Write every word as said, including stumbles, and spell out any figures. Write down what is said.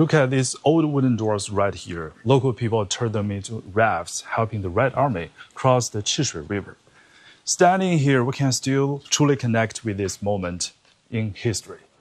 Look at these old wooden doors right here. Local people turned them into rafts, helping the Red Army cross the Qishui River. Standing here, we can still truly connect with this moment in history.